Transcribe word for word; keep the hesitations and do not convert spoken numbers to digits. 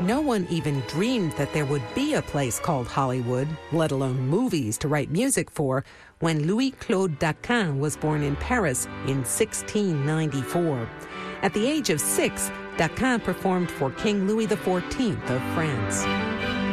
no one even dreamed that there would be a place called Hollywood, let alone movies to write music for, when Louis-Claude Daquin was born in Paris in sixteen ninety-four. At the age of six, Daquin performed for King Louis the fourteenth of France.